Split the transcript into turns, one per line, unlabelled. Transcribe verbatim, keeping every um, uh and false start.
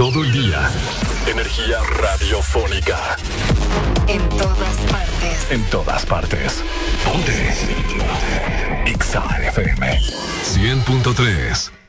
todo el día. Energía radiofónica.
En todas partes.
En todas partes. Ponte. Ponte. Exa F M cien punto tres.